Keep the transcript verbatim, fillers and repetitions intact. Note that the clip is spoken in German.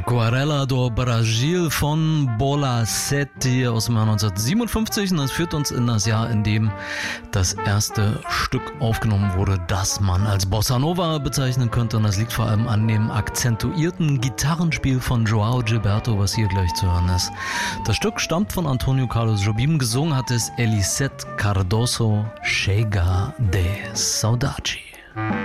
Aquarela do Brasil von Bolacetti aus dem Jahr neunzehnhundertsiebenundfünfzig. Und das führt uns in das Jahr, in dem das erste Stück aufgenommen wurde, das man als Bossa Nova bezeichnen könnte. Und das liegt vor allem an dem akzentuierten Gitarrenspiel von Joao Gilberto, was hier gleich zu hören ist. Das Stück stammt von Antonio Carlos Jobim. Gesungen hat es Elisette Cardoso, Chega de Saudade.